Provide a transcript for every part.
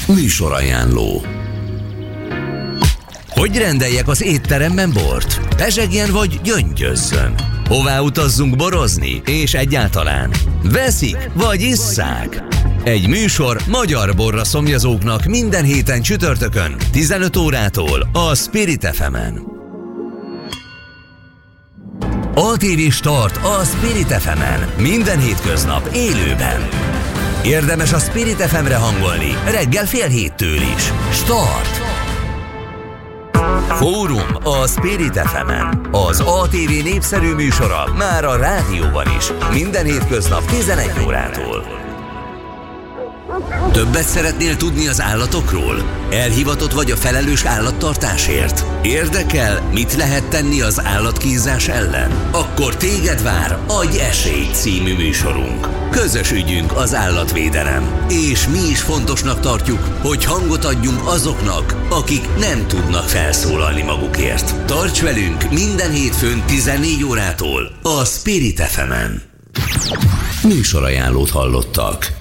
Műsorajánló. Hogy rendeljek az étteremben bort? Pezsegjen vagy gyöngyözzön? Hová utazzunk borozni? És egyáltalán veszik vagy isszák? Egy műsor magyar borra szomjazóknak minden héten csütörtökön 15 órától a Spirit FM-en. ATV Start a Spirit FM-en minden hétköznap élőben. Érdemes a Spirit FM-re hangolni reggel 6:30 is. Start! Fórum a Spirit FM-en. Az ATV népszerű műsora már a rádióban is. Minden hétköznap 11 órától. Többet szeretnél tudni az állatokról? Elhivatott vagy a felelős állattartásért? Érdekel, mit lehet tenni az állatkínzás ellen? Akkor téged vár Adj esélyt című műsorunk. Közös ügyünk az állatvédelem. És mi is fontosnak tartjuk, hogy hangot adjunk azoknak, akik nem tudnak felszólalni magukért. Tarts velünk minden hétfőn 14 órától a Spirit FM-en. Műsorajánlót hallottak.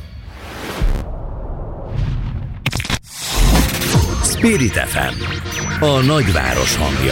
Spirit FM, a nagyváros hangja.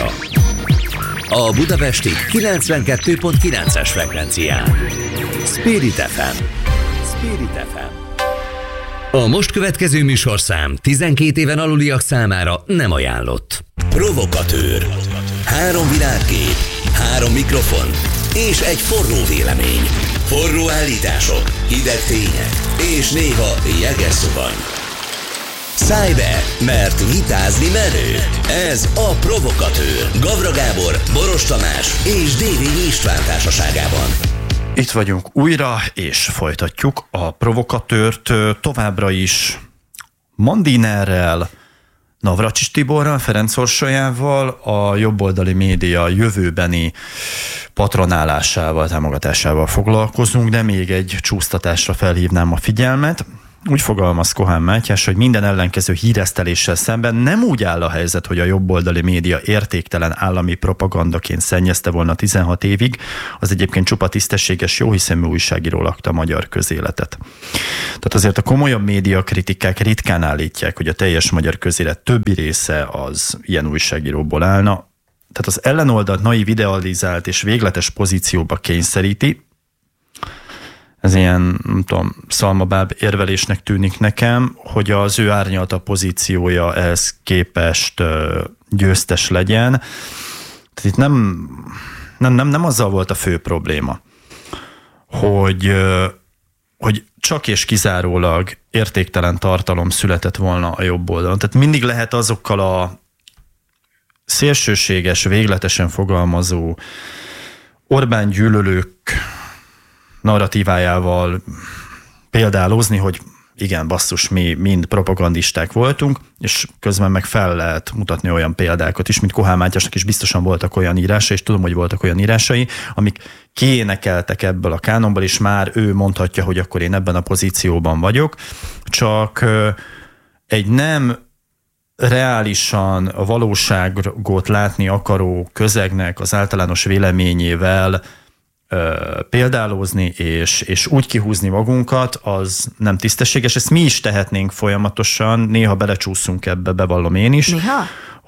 A budapesti 92.9-es frekvencián. Spirit FM. Spirit FM. A most következő műsorszám 12 éven aluliak számára nem ajánlott. Provokatőr. 3 világkép, 3 mikrofon és egy forró vélemény. Forró állítások, hideg tények és néha jeges szuvany. Szállj be, mert vitázni merő. Ez a Provokatőr. Gavra Gábor, Boros Tamás és Dévényi István társaságában. Itt vagyunk újra, és folytatjuk a Provokatőrt továbbra is Mandinerrel, Navracsics Tiborral, Ferenc Orsolyával, a jobboldali média jövőbeni patronálásával, támogatásával foglalkozunk, de még egy csúsztatásra felhívnám a figyelmet. Úgy fogalmaz Kohán Mátyás, hogy minden ellenkező híreszteléssel szemben nem úgy áll a helyzet, hogy a jobboldali média értéktelen állami propagandaként szennyezte volna 16 évig, az egyébként csupa tisztességes, jóhiszemű újságíró lakta a magyar közéletet. Tehát azért a komolyabb médiakritikák ritkán állítják, hogy a teljes magyar közélet többi része az ilyen újságíróból állna. Tehát az ellenoldalt naiv, idealizált és végletes pozícióba kényszeríti. Ez ilyen, nem tudom, szalmabáb érvelésnek tűnik nekem, hogy az ő árnyalta pozíciója ehhez képest győztes legyen. Tehát itt nem azzal volt a fő probléma, hogy csak és kizárólag értéktelen tartalom született volna a jobb oldalon. Tehát mindig lehet azokkal a szélsőséges, végletesen fogalmazó Orbán gyűlölők narratívájával példálozni, hogy igen, basszus, mi mind propagandisták voltunk, és közben meg fel lehet mutatni olyan példákat is, mint Kohán Mátyásnak is biztosan voltak olyan írásai, és tudom, hogy voltak olyan írásai, amik kiénekeltek ebből a kánonból, és már ő mondhatja, hogy akkor én ebben a pozícióban vagyok, csak egy nem reálisan a valóságot látni akaró közegnek az általános véleményével példálózni és úgy kihúzni magunkat, az nem tisztességes. Ezt mi is tehetnénk folyamatosan, néha belecsúszunk ebbe, bevallom én is. Néha?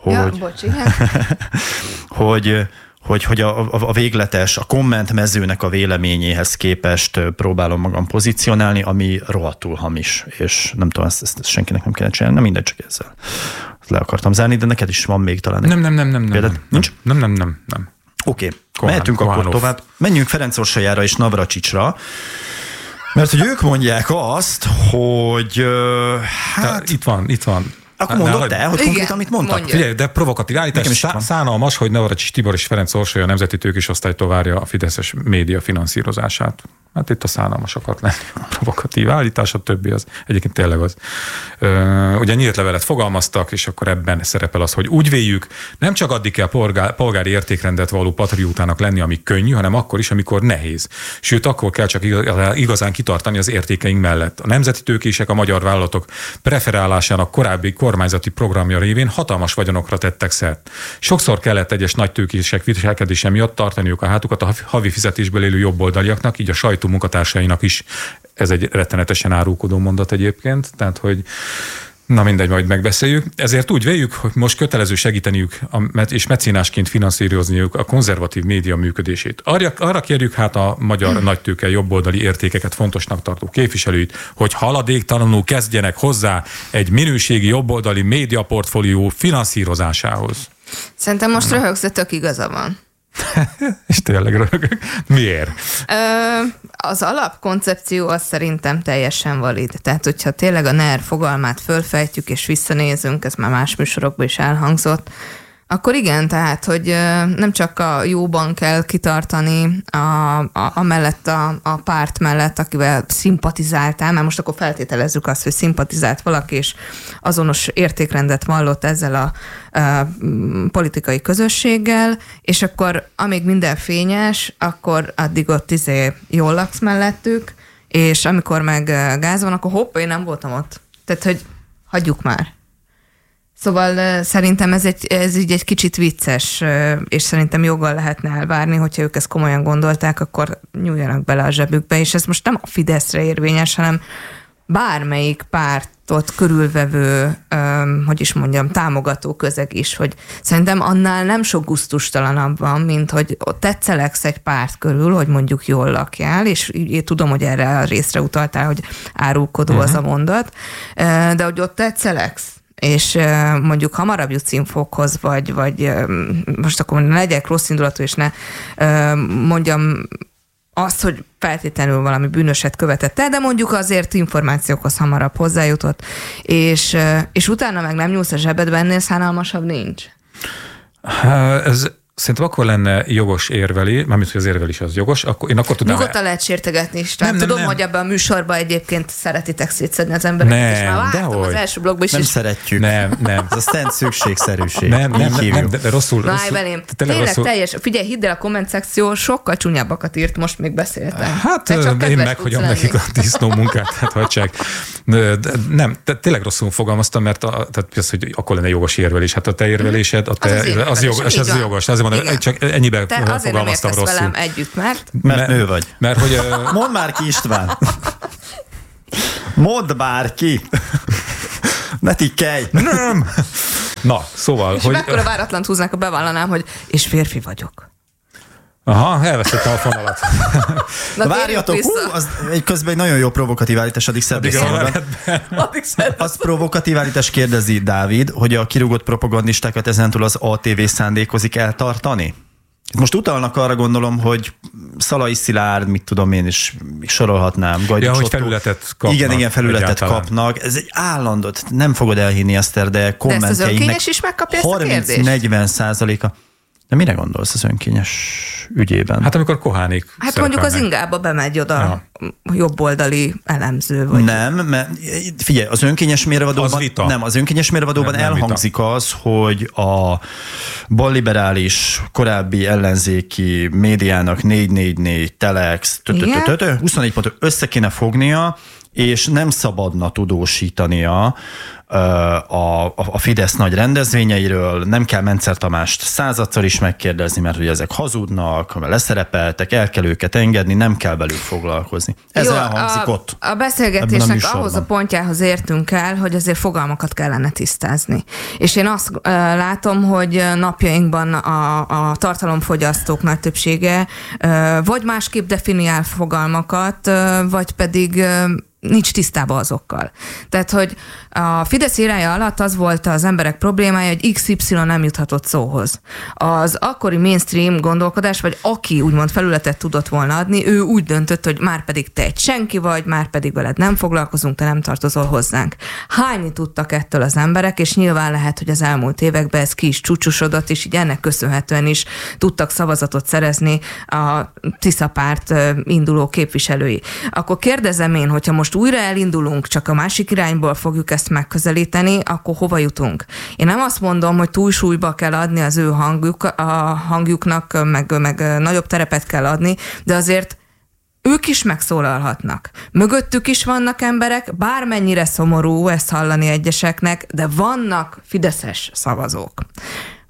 Hogy a végletes, a kommentmezőnek a véleményéhez képest próbálom magam pozícionálni, ami rohadtul hamis, és nem tudom, ezt senkinek nem kellene csinálni, nem mindegy, csak ezzel le akartam zárni, de neked is van még talán. Nem. Oké, mehetünk akkor tovább. Menjünk Ferenc Orsolyára és Navracsicsra, mert hogy ők mondják azt, hogy hát... Itt van. Akkor mondod te, hogy konkrétan mit mondtak? Figyelj, de provokatív állítás, szánalmas, hogy Navracsics Tibor és Ferenc Orsolya a Nemzeti Tőkésosztálytól várja a fideszes média finanszírozását. Hát itt a szánalmas akart lenni a provokatív állítás, a többi az egyébként tényleg az. Ugye nyílt levelet fogalmaztak, és akkor ebben szerepel az, hogy úgy véljük, nem csak addig kell polgári értékrendet való patriótának lenni, ami könnyű, hanem akkor is, amikor nehéz. Sőt, akkor kell csak igazán kitartani az értékeink mellett. A nemzeti tőkések a magyar vállalatok preferálásának korábbi kormányzati programja révén hatalmas vagyonokra tettek szert. Sokszor kellett egyes nagy tőkések viselkedése miatt tartaniuk a hátukat a havi fizetésből élő jobboldaliaknak, így a sajtó munkatársainak is. Ez egy rettenetesen árulkodó mondat egyébként, tehát hogy Na mindegy, majd megbeszéljük. Ezért úgy véljük, hogy most kötelező segíteniük és mecénásként finanszírozniuk a konzervatív média működését. Arra kérjük hát a magyar nagytőke jobboldali értékeket fontosnak tartó képviselőit, hogy haladéktalanul kezdjenek hozzá egy minőségi jobboldali médiaportfólió finanszírozásához. Szerintem most röhögsz, tök igaza van. És tényleg röhögök. Miért? Az alapkoncepció az szerintem teljesen valid. Tehát, hogyha tényleg a NER fogalmát fölfejtjük és visszanézünk, ez már más műsorokban is elhangzott, akkor igen, tehát, hogy nem csak a jóban kell kitartani a párt mellett, akivel szimpatizáltál, mert most akkor feltételezzük azt, hogy szimpatizált valaki, és azonos értékrendet vallott ezzel a politikai közösséggel, és akkor amíg minden fényes, akkor addig ott jól laksz mellettük, és amikor meg gáz van, akkor hopp, én nem voltam ott. Tehát, hogy hagyjuk már. Szóval szerintem ez így egy kicsit vicces, és szerintem joggal lehetne elvárni, hogyha ők ezt komolyan gondolták, akkor nyúljanak bele a zsebükbe, és ez most nem a Fideszre érvényes, hanem bármelyik pártot körülvevő, támogató közeg is, hogy szerintem annál nem sok gusztustalanabb van, mint hogy ott tetszelegsz egy párt körül, hogy mondjuk jól lakjál, és én tudom, hogy erre a részre utaltál, hogy árulkodó az a mondat, de hogy ott tetszelegsz, és mondjuk hamarabb jutsz infókhoz, vagy most akkor ne legyek rossz indulatú, és ne mondjam azt, hogy feltétlenül valami bűnöset követett el, de mondjuk azért információkhoz hamarabb hozzájutott, és utána meg nem nyúlsz a zsebedbe, ennél szánalmasabb nincs. Szerintem akkor lenne jogos érveli, mármint, hogy az érvelés az jogos, akkor én akkor tudnám... Nyugodtan lehet sértegetni is. Tudom, hogy ebben a műsorban egyébként szeretitek szétszedni az embereket, és már láttam az első blogban is. Nem szeretjük. Nem. Ez a szent szükségszerűség. Nem, de rosszul. Állj velém. Tényleg teljes. Figyelj, hidd el, a komment szekció sokkal csúnyábbakat írt, most még beszéltem. Hát én meghagyom nekik a disznó munkát, hát hagyják. Nem, tényleg rosszul fogalmaztam, mert tehát az, hogy akkor lenne jogos érvelés. Hát a te érvelésed, az jogos. Csak ennyiben fogalmaztam rosszul. Velem együtt, mert nő vagy. Mert hogy... Mondd már ki, István! Mondd már ki! Ne tikkelj! Nem! Na, szóval... És mekkora váratlant húznák, ha bevallanám, hogy és férfi vagyok. Aha, elvesztettem a fonalat. Várjatok, közben egy nagyon jó provokatív állítás, addig szervezőben. Az provokatív állítás, kérdezi Dávid, hogy a kirúgott propagandistákat ezentúl az ATV szándékozik eltartani? Most utalnak arra, gondolom, hogy Szalai Szilárd, mit tudom én is, sorolhatnám. Ja, hogy felületet kapnak. Igen, felületet kapnak. Ez egy állandó, nem fogod elhinni, Eszter, de kommentjeinknek... De ezt az önkényes is megkapja ezt a kérdést? 30-40%-a. De mire gondolsz az önkényes ügyében? Hát amikor Kohánék mondjuk az Ingába bemegy oda jobboldali elemző. Vagy. Nem, mert figyelj, az önkényes mérvadóban, az önkényes mérvadóban elhangzik vita. Az, hogy a balliberális korábbi ellenzéki médiának 444, Telex, 24 pontot össze kéne fognia, és nem szabadna tudósítania a Fidesz nagy rendezvényeiről, nem kell Mencer Tamást 100-szor is megkérdezni, mert hogy ezek hazudnak, leszerepeltek, el kell őket engedni, nem kell velük foglalkozni. Ez elhangzik ott. A beszélgetésnek ahhoz a pontjához értünk el, hogy azért fogalmakat kellene tisztázni. És én azt látom, hogy napjainkban a tartalomfogyasztók nagy többsége vagy másképp definiál fogalmakat, vagy pedig nincs tisztában azokkal. Tehát, hogy a Fidesz irája alatt az volt az emberek problémája, hogy XY nem juthatott szóhoz. Az akkori mainstream gondolkodás, vagy aki úgymond felületet tudott volna adni, ő úgy döntött, hogy már pedig te egy senki vagy, már pedig veled nem foglalkozunk, te nem tartozol hozzánk. Hányni tudtak ettől az emberek, és nyilván lehet, hogy az elmúlt években ez ki is csúcsosodott, és így ennek köszönhetően is tudtak szavazatot szerezni a Tisza párt induló képviselői. Akkor kérdezem én, hogyha most újra elindulunk, csak a másik irányból fogjuk ezt megközelíteni, akkor hova jutunk? Én nem azt mondom, hogy túlsúlyba kell adni az ő hangjuknak, meg nagyobb terepet kell adni, de azért ők is megszólalhatnak. Mögöttük is vannak emberek, bármennyire szomorú ezt hallani egyeseknek, de vannak fideszes szavazók.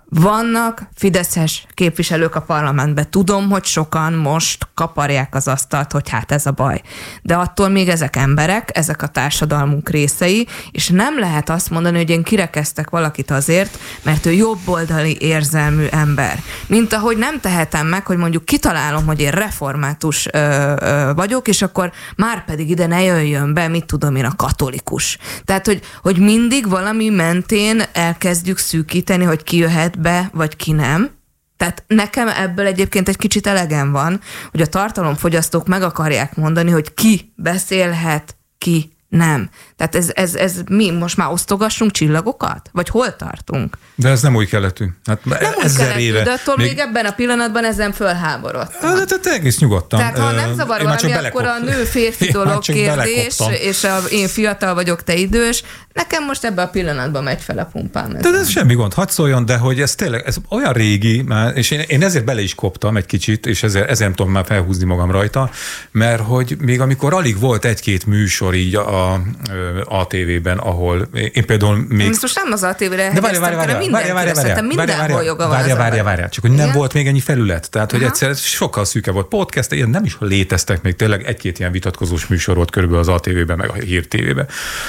Vannak fideszes képviselők a parlamentben. Tudom, hogy sokan most kaparják az asztalt, hogy hát ez a baj. De attól még ezek emberek, ezek a társadalmunk részei, és nem lehet azt mondani, hogy én kirekeztek valakit azért, mert ő jobboldali érzelmű ember. Mint ahogy nem tehetem meg, hogy mondjuk kitalálom, hogy én református vagyok, és akkor már pedig ide ne jöjjön be, mit tudom én, a katolikus. Tehát, hogy mindig valami mentén elkezdjük szűkíteni, hogy ki jöhet be, vagy ki nem. Tehát nekem ebből egyébként egy kicsit elegem van, hogy a tartalomfogyasztók meg akarják mondani, hogy ki beszélhet, ki nem. Tehát ez mi? Most már osztogassunk csillagokat? Vagy hol tartunk? De ez nem új keletű. Hát nem új keletű, de attól még ebben a pillanatban ezen fölháborodtam. Tehát egész nyugodtan. Tehát ha nem zavar valami, akkor a nő-férfi dolog kérdés, és én fiatal vagyok, te idős, nekem most ebben a pillanatban megy fel a pumpám. De ez semmi gond, hadd szóljon, de hogy ez tényleg, ez olyan régi, már, és én ezért bele is koptam egy kicsit, és ezért nem tudom már felhúzni magam rajta, mert hogy még amikor alig volt egy-két műsor így a ATV-ben, ahol én például még... Most nem az ATV-re elhelyeztem, hanem mindenkire, szerintem mindenhol joga van. Várjál, csak hogy nem volt még ennyi felület. Tehát, hogy egyszer sokkal szűke volt podcast, ilyen nem is léteztek még tényleg egy-két ilyen vitatkozós műsor volt körülbelül az ATV-ben, meg a Hír TV-ben.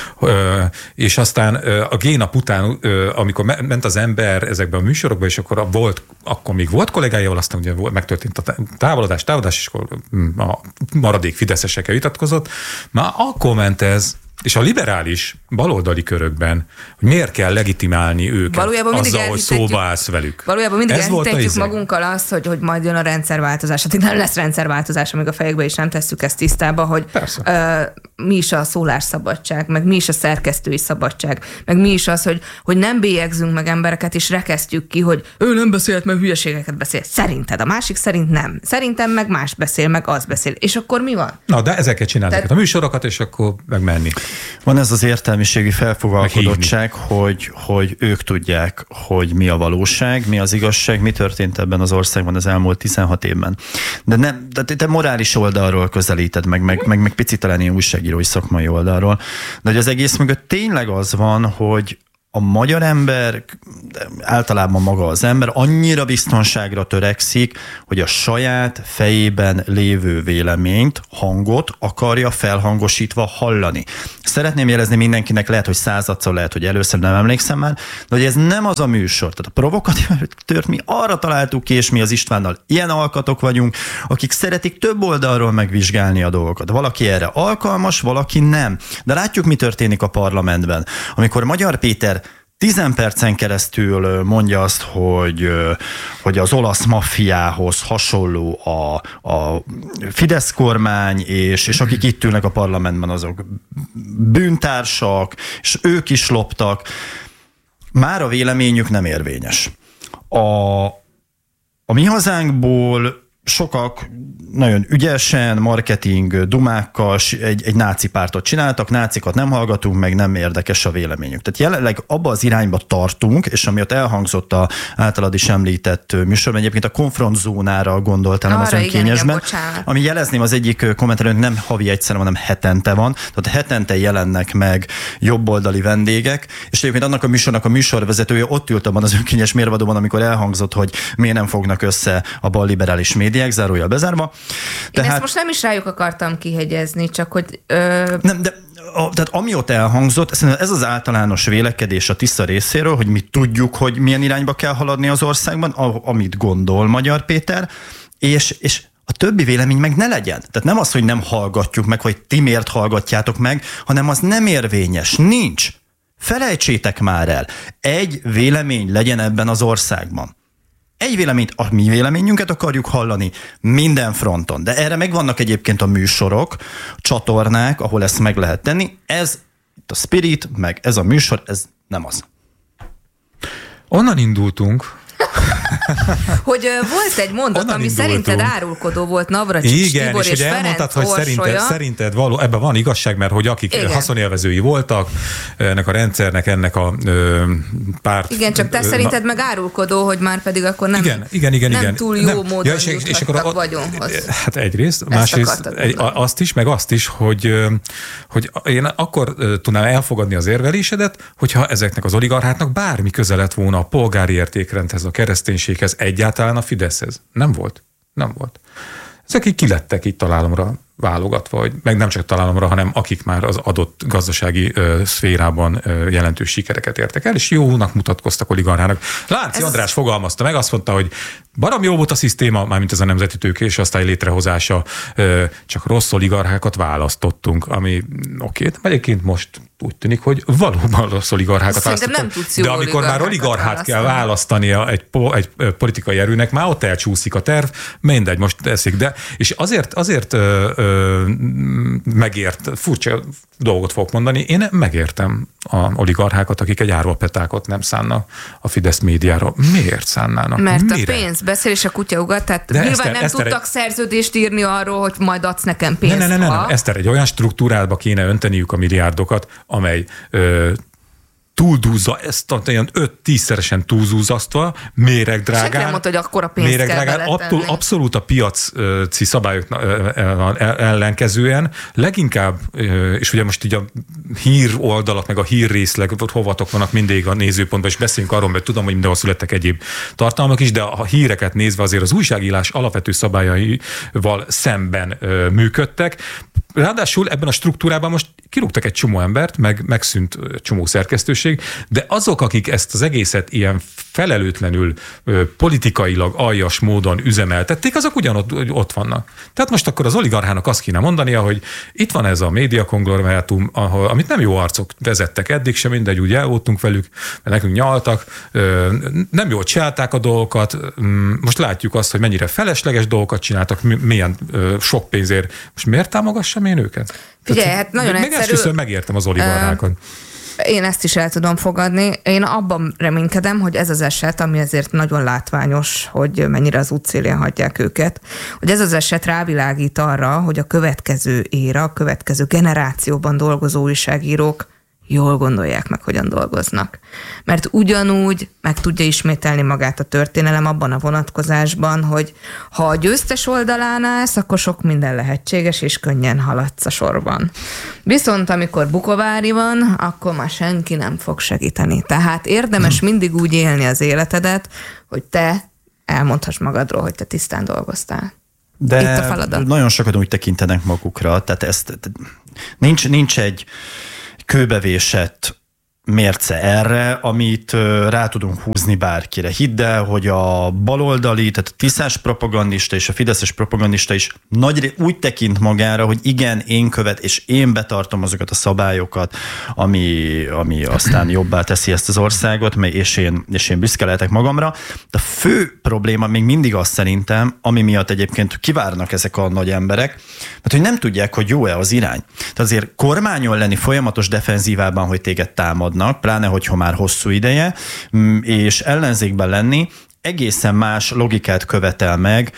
És aztán a G-nap után, amikor ment az ember ezekben a műsorokban, és akkor még volt kollégájával, aztán ugye megtörtént a távolodás, és akkor a maradék fideszesekkel vitatkozott. Már akkor ment ez, és a liberális baloldali körökben, hogy miért kell legitimálni őket azzal, hogy szóba állsz velük. Valójában mindig elhitetjük magunkkal azt, hogy majd jön a rendszerváltozás. Hát nem lesz rendszerváltozás, amíg a fejekbe is nem tesszük ezt tisztába, hogy mi is a szólásszabadság, meg mi is a szerkesztői szabadság, meg mi is az, hogy nem bélyegzünk meg embereket, és rekesztjük ki, hogy ő nem beszélt, meg hülyeségeket beszél. Szerinted, a másik szerint nem. Szerintem meg más beszél, meg az beszél. És akkor mi van? Na, de ezeket csinálják a műsorokat, és akkor megmenni. Van ez az értelmiségi felfogalkodottság, hogy ők tudják, hogy mi a valóság, mi az igazság, mi történt ebben az országban az elmúlt 16 évben. De te morális oldalról közelíted meg picit talán ilyen újságírói szakmai oldalról. De hogy az egész mögött tényleg az van, hogy a magyar ember, általában maga az ember annyira biztonságra törekszik, hogy a saját fejében lévő véleményt, hangot akarja felhangosítva hallani. Szeretném jelezni mindenkinek, lehet, hogy századszor, lehet, hogy először nem emlékszem már, de hogy ez nem az a műsor. Tehát a provokatőrt mi arra találtuk ki, és mi az Istvánnal ilyen alkatok vagyunk, akik szeretik több oldalról megvizsgálni a dolgokat. Valaki erre alkalmas, valaki nem. De látjuk, mi történik a parlamentben. Amikor Magyar Péter 10 percen keresztül mondja azt, hogy az olasz maffiához hasonló a Fidesz kormány, és akik itt ülnek a parlamentben, azok bűntársak, és ők is loptak. Már a véleményük nem érvényes. A mi hazánkból sokak nagyon ügyesen, marketing dumákkal egy náci pártot csináltak, nácikat nem hallgatunk, meg nem érdekes a véleményük. Tehát jelenleg abba az irányba tartunk, és ami ott elhangzott a általad is említett műsorban, egyébként a konfrontzónára gondoltál, nem az önkényesben, ami jelezném az egyik kommentelőn, nem havi egyszer, hanem hetente van, tehát hetente jelennek meg jobboldali vendégek, és egyébként annak a műsornak a műsorvezetője ott ült abban az önkényes mérvadóban, amikor elhangzott, hogy miért nem fognak össze a balliberális médiák, zárójel bezárva. Tehát, ezt most nem is rájuk akartam kihegyezni, csak hogy... Nem, de tehát ami ott elhangzott, ez az általános vélekedés a Tisza részéről, hogy mi tudjuk, hogy milyen irányba kell haladni az országban, amit gondol Magyar Péter, és a többi vélemény meg ne legyen. Tehát nem az, hogy nem hallgatjuk meg, hogy ti miért hallgatjátok meg, hanem az nem érvényes, nincs. Felejtsétek már el. Egy vélemény legyen ebben az országban. Egy véleményt, a mi véleményünket akarjuk hallani minden fronton. De erre megvannak egyébként a műsorok, csatornák, ahol ezt meg lehet tenni. Ez itt a Spirit, meg ez a műsor, ez nem az. Onnan indultunk, hogy volt egy mondat, Onnan ami indultunk. szerinted árulkodó volt Navracsics Tibor és Ferenc Orsolya. Szerinted való, ebben van igazság, mert hogy akik haszonélvezői voltak ennek a rendszernek, ennek a párt... Igen, csak te szerinted meg árulkodó, hogy már pedig akkor nem, igen. túl jó módon juthattak vagyonhoz. Hát egyrészt, másrészt azt is, hogy én akkor tudnám elfogadni az érvelésedet, hogyha ezeknek az oligarcháknak bármi köze lett volna a polgári értékrendhez, a kereszténységhez, egyáltalán a Fideszhez. Nem volt. Ezek így kilettek itt találomra válogatva, vagy meg nem csak találomra, hanem akik már az adott gazdasági szférában jelentős sikereket értek el, és jónak mutatkoztak oligarchának. Lánci András fogalmazta meg, azt mondta, hogy barom jó volt a szisztéma, mármint ez a nemzeti tőkés osztály létrehozása, csak rossz oligarchákat választottunk, ami oké, egyébként most úgy tűnik, hogy valóban rossz oligarchákat választottunk. De amikor már oligarchát kell választania egy politikai erőnek, már ott elcsúszik a terv, mindegy, most eszik, de és azért megért, furcsa dolgot fogok mondani, én megértem a oligarchákat, akik egy árvapetákot nem szánnak a Fidesz médiára. Miért szánnának? Mert mire? A pénz beszél és a kutya ugat, tehát nyilván nem tudtak szerződést írni arról, hogy majd adsz nekem pénzt. Nem. Eszter, egy olyan struktúrába kéne önteniük a milliárdokat, amely túldúzza, ezt olyan 5-10-szeresen túlzúzasztva, méregdrágán. Senki nem mondta, hogy akkora pénzt kell beletenni. Abszolút a piaci szabályok ellenkezően, leginkább, és ugye most így a hír oldalak, meg a hírrészleg, hovatok vannak mindig a nézőpontban, és beszélünk arról, mert tudom, hogy mindenhol születtek egyéb tartalmak is, de a híreket nézve azért az újságírás alapvető szabályaival szemben működtek. Ráadásul ebben a struktúrában most kirúgtak egy csomó embert, megszűnt csomó szerkesztőség, de azok, akik ezt az egészet ilyen felelőtlenül politikailag aljas módon üzemeltették, azok ugyanott vannak. Tehát most akkor az oligarchának azt kéne mondania, hogy itt van ez a médiakonglomerátum, amit nem jó arcok vezettek eddig sem, mindegy, úgy el voltunk velük, mert nekünk nyaltak, nem jól csinálták a dolgokat, most látjuk azt, hogy mennyire felesleges dolgokat csináltak, milyen sok pénzért. Most miért támogassam én őket? Figyelj, hát nagyon egyszerű. Meg ezt megértem az oligarchákat. Én ezt is el tudom fogadni. Én abban reménykedem, hogy ez az eset, ami azért nagyon látványos, hogy mennyire az útszélén hagyják őket, hogy ez az eset rávilágít arra, hogy a következő éra, a következő generációban dolgozó újságírók jól gondolják meg, hogyan dolgoznak. Mert ugyanúgy meg tudja ismételni magát a történelem abban a vonatkozásban, hogy ha a győztes oldalán állsz, akkor sok minden lehetséges, és könnyen haladsz a sorban. Viszont amikor bukovári van, akkor már senki nem fog segíteni. Tehát érdemes mindig úgy élni az életedet, hogy te elmondhass magadról, hogy te tisztán dolgoztál. De itt a feladat. Nagyon sokan úgy tekintenek magukra, tehát nincs egy kőbevésett mérce erre, amit rá tudunk húzni bárkire. Hidd el, hogy a baloldali, tehát a tiszás propagandista és a fideszes propagandista is úgy tekint magára, hogy igen, én és én betartom azokat a szabályokat, ami aztán jobbá teszi ezt az országot, és én büszke lehetek magamra. De a fő probléma még mindig az szerintem, ami miatt egyébként kivárnak ezek a nagy emberek, mert hogy nem tudják, hogy jó-e az irány. Tehát azért kormányon lenni folyamatos defenzívában, hogy téged támadnak, pláne, hogyha már hosszú ideje, és ellenzékben lenni egészen más logikát követel meg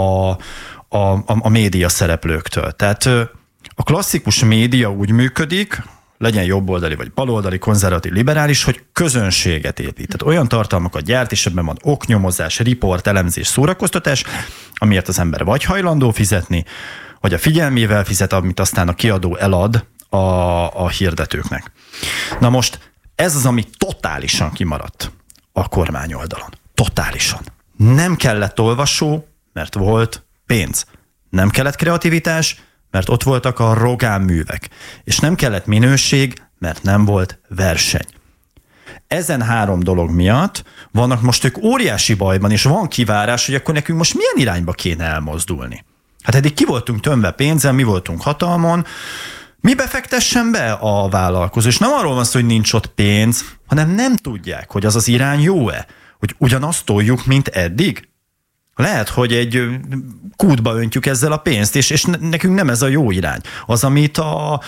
a média szereplőktől. Tehát a klasszikus média úgy működik, legyen jobboldali vagy baloldali, konzervatív, liberális, hogy közönséget épít. Tehát olyan tartalmakat gyárt, és ebben van oknyomozás, riport, elemzés, szórakoztatás, amiért az ember vagy hajlandó fizetni, vagy a figyelmével fizet, amit aztán a kiadó elad a hirdetőknek. Na most ez az, ami totálisan kimaradt a kormány oldalon. Totálisan. Nem kellett olvasó, mert volt pénz. Nem kellett kreativitás, mert ott voltak a Rogán művek. És nem kellett minőség, mert nem volt verseny. Ezen 3 dolog miatt vannak most ők óriási bajban, és van kivárás, hogy akkor nekünk most milyen irányba kéne elmozdulni. Hát eddig ki voltunk tömve pénzen, mi voltunk hatalmon, mi befektessen be a vállalkozó? És nem arról van szó, hogy nincs ott pénz, hanem nem tudják, hogy az az irány jó-e, hogy ugyanazt toljuk, mint eddig. Lehet, hogy egy kútba öntjük ezzel a pénzt, és nekünk nem ez a jó irány. Az, amit a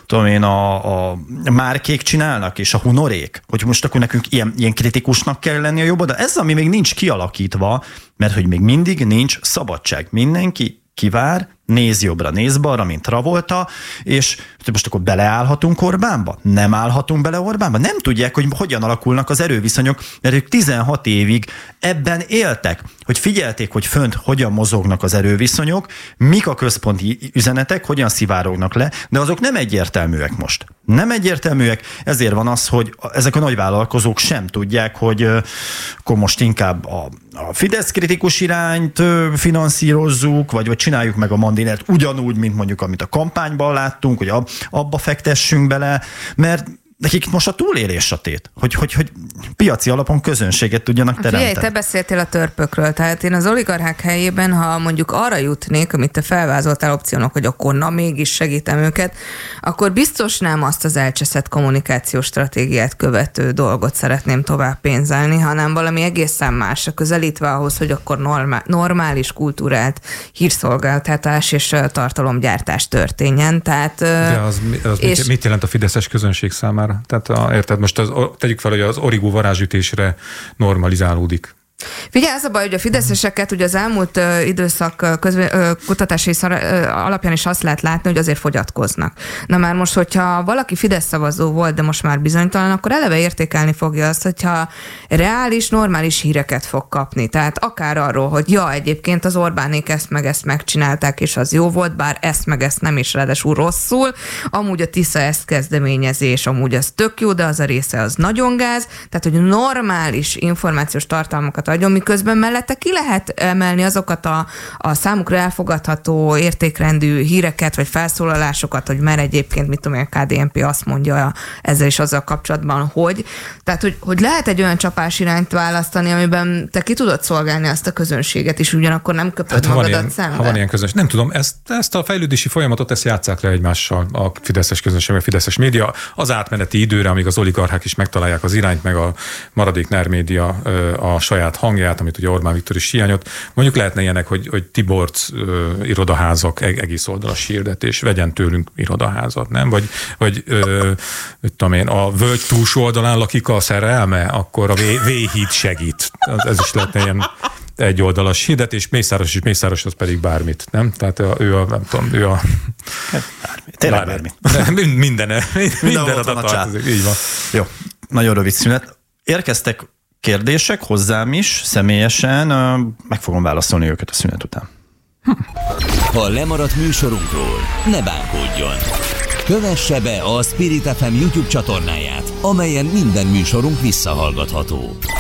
márkék csinálnak, és a hunorék, hogy most akkor nekünk ilyen kritikusnak kell lenni a jobb, de ez, ami még nincs kialakítva, mert hogy még mindig nincs szabadság. Mindenki kivár, néz jobbra, néz balra, mint Travolta, és most akkor beleállhatunk Orbánba? Nem állhatunk bele Orbánba? Nem tudják, hogy hogyan alakulnak az erőviszonyok, mert ők 16 évig ebben éltek, hogy figyelték, hogy fönt hogyan mozognak az erőviszonyok, mik a központi üzenetek, hogyan szivárognak le, de azok nem egyértelműek most. Nem egyértelműek, ezért van az, hogy ezek a nagyvállalkozók sem tudják, hogy akkor most inkább a Fidesz kritikus irányt finanszírozzuk, vagy csináljuk meg a Mandinert ugyanúgy, mint mondjuk, amit a kampányban láttunk, hogy abba fektessünk bele, mert nekik most a túlélés a tét, hogy piaci alapon közönséget tudjanak teremteni. Figyelj, te beszéltél a törpökről, tehát én az oligarchák helyében, ha mondjuk arra jutnék, amit te felvázoltál opciónak, hogy akkor mégis segítem őket, akkor biztos nem azt az elcseszett kommunikációs stratégiát követő dolgot szeretném tovább pénzelni, hanem valami egészen másra közelítve ahhoz, hogy akkor normális, kultúrált hírszolgáltatás és tartalomgyártás történjen. Tehát, de az mit jelent a fideszes közönség számára? Tehát érted, most tegyük fel, hogy az origó varázsütésre normalizálódik. Figyelj, az a baj, hogy a fideszeseket ugye az elmúlt időszak kutatási alapján is azt lehet látni, hogy azért fogyatkoznak. Na már most, hogyha valaki Fidesz szavazó volt, de most már bizonytalan, akkor eleve értékelni fogja azt, hogyha reális, normális híreket fog kapni. Tehát akár arról, hogy egyébként az Orbánék ezt megcsinálták, és az jó volt, bár ezt nem is ráadásul rosszul. Amúgy a Tisza ezt kezdeményezés, amúgy az tök jó, de az a része az nagyon gáz. Tehát, hogy normális információs tartalmakat adjon, miközben mellette ki lehet emelni azokat a számukra elfogadható értékrendű híreket, vagy felszólalásokat, hogy mert egyébként, mit tudom én, a KDNP azt mondja ezzel és azzal kapcsolatban, hogy. Tehát, hogy lehet egy olyan csapás irányt választani, amiben te ki tudod szolgálni azt a közönséget, és ugyanakkor nem köpöd magadat szembe. Ha van ilyen közönség. Nem tudom, ezt a fejlődési folyamatot játsszák le egymással a fideszes közönség, a fideszes média. Az átmeneti időre, amíg az oligarchák is megtalálják az irányt, meg a maradék NER média a saját hangját, amit ugye Orbán Viktor is hiányott. Mondjuk lehetne ilyenek, hogy Tiborcs irodaházak egész oldalas hirdetés, vegyen tőlünk irodaházat, nem? Vagy tudom én, a völgy túlsó oldalán lakik a szerelme, akkor a V-híd segít. Ez is lehetne ilyen egyoldalas hirdetés, Mészáros az pedig bármit, nem? Tehát ő a tényleg bármit. Minden adat tartozik. Így van. Jó, nagyon rövid szünet. Érkeztek kérdések hozzám is, személyesen, meg fogom válaszolni őket a szünet után. Ha lemaradt műsorunkról, ne bánkodjon! Kövesse be a Spirit FM YouTube csatornáját, amelyen minden műsorunk visszahallgatható.